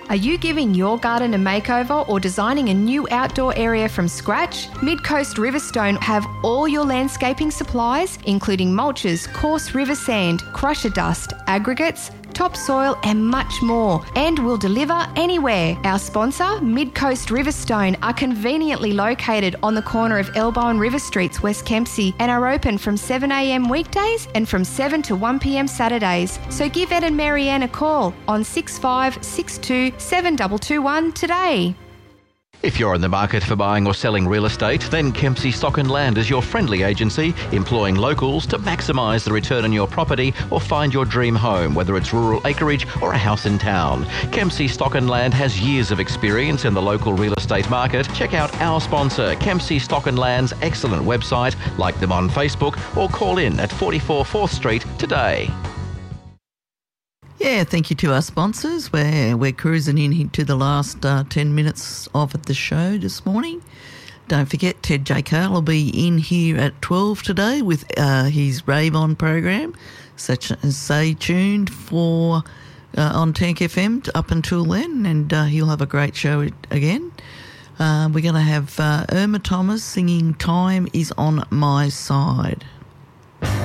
Are you giving your garden a makeover or designing a new outdoor area from scratch? Mid-Coast Riverstone have all your landscaping supplies, including mulches, coarse river sand, crusher dust, aggregates, topsoil and much more, and will deliver anywhere. Our sponsor, Mid-Coast Riverstone, are conveniently located on the corner of Elbow and River Streets, West Kempsey, and are open from 7am weekdays and from 7 to 1pm Saturdays. So give Ed and Marianne a call on 6562 7221 today. If you're in the market for buying or selling real estate, then Kempsey Stock and Land is your friendly agency, employing locals to maximise the return on your property or find your dream home, whether it's rural acreage or a house in town. Kempsey Stock and Land has years of experience in the local real estate market. Check out our sponsor, Kempsey Stock and Land's excellent website, like them on Facebook, or call in at 44 4th Street today. Yeah, thank you to our sponsors. We're cruising in to the last 10 minutes of the show this morning. Don't forget, Ted J. Cale will be in here at 12 today with his Rave On program. So stay tuned for on Tank FM up until then, and he'll have a great show again. We're going to have Irma Thomas singing Time Is On My Side.